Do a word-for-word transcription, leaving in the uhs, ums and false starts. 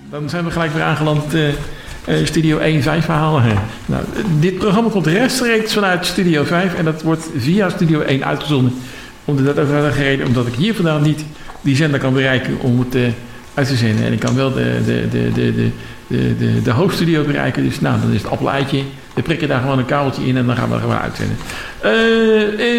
Dan zijn we gelijk weer aangeland uh, uh, Studio één vijf verhalen. Nou, dit programma komt rechtstreeks vanuit Studio vijf en dat wordt via Studio één uitgezonden. Omdat dat ook gereden, omdat ik hier vandaan niet die zender kan bereiken om het uh, uit te zenden. En ik kan wel de, de, de, de, de, de, de, de hoofdstudio bereiken. Dus nou, dan is het appel-eitje. We prikken daar gewoon een kabeltje in en dan gaan we er gewoon uitzenden. Uh,